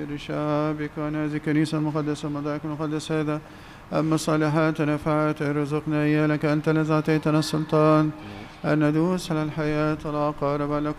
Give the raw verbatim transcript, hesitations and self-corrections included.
سائر شعبك ونازل كنيسة المقدسة ومضايق المقدس هذا. أما الصالحات ونفعات ارزقنا إياه، لك أنت الذي أعطيتنا السلطان أن ندوس على الحياة والعقارب على